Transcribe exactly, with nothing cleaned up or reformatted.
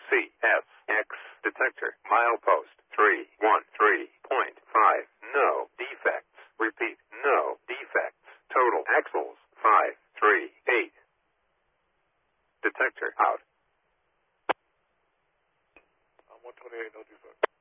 C S X detector milepost three one three point five. No defects. Repeat, no defects. Total axles five three eight. Detector out. I'm one twenty-eight, no defects.